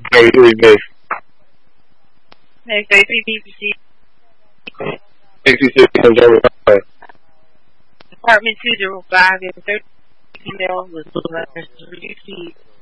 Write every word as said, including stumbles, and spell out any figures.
thirty-three base. Hey, thirty-three B B C. sixty-six Montgomery Highway. Apartment two oh five, you have a thirty female with blue letters, three feet.